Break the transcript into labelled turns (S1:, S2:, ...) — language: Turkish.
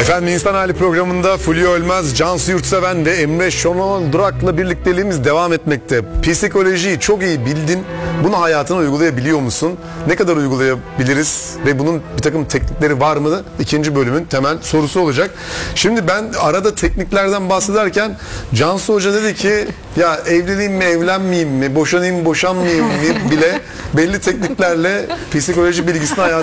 S1: Efendim İnsan Hali programında Fulya Ölmez, Cansu Yurtseven ve Emre Şonon Durak'la birlikteliğimiz devam etmekte. Psikolojiyi çok iyi bildin. Bunu hayatına uygulayabiliyor musun? Ne kadar uygulayabiliriz? Ve bunun bir takım teknikleri var mı? İkinci bölümün temel sorusu olacak. Şimdi ben arada tekniklerden bahsederken Cansu Hoca dedi ki ya evleneyim mi evlenmeyeyim mi, boşanayım mı boşanmayayım mı bile belli tekniklerle psikoloji bilgisini hayatına